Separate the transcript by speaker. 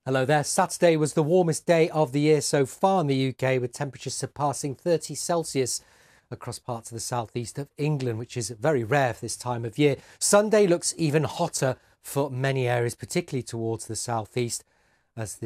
Speaker 1: Hello there. Saturday was the warmest day of the year so far in the UK, with temperatures surpassing 30 Celsius across parts of the southeast of England, which is very rare for this time of year. Sunday looks even hotter for many areas, particularly towards the southeast, as the